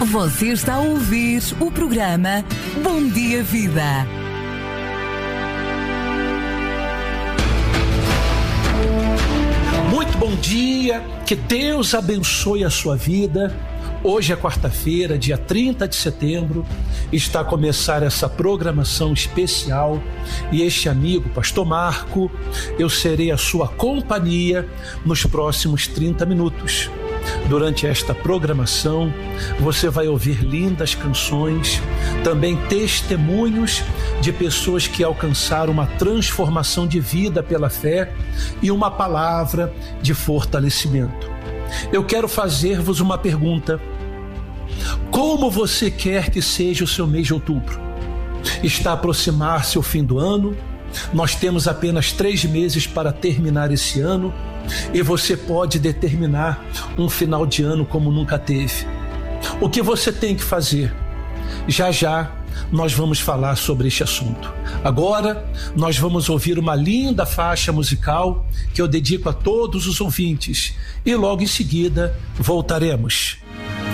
Você está a ouvir o programa Bom Dia Vida. Muito bom dia, que Deus abençoe a sua vida. Hoje é quarta-feira, dia 30 de setembro, está a começar essa programação especial e este amigo, Pastor Marco, eu serei a sua companhia nos próximos 30 minutos. Durante esta programação, você vai ouvir lindas canções, também testemunhos de pessoas que alcançaram uma transformação de vida pela fé e uma palavra de fortalecimento. Eu quero fazer-vos uma pergunta: como você quer que seja o seu mês de outubro? Está a aproximar-se o fim do ano, nós temos apenas 3 meses para terminar esse ano e você pode determinar um final de ano como nunca teve. O que você tem que fazer? Já já nós vamos falar sobre este assunto. Agora nós vamos ouvir uma linda faixa musical que eu dedico a todos os ouvintes e logo em seguida voltaremos.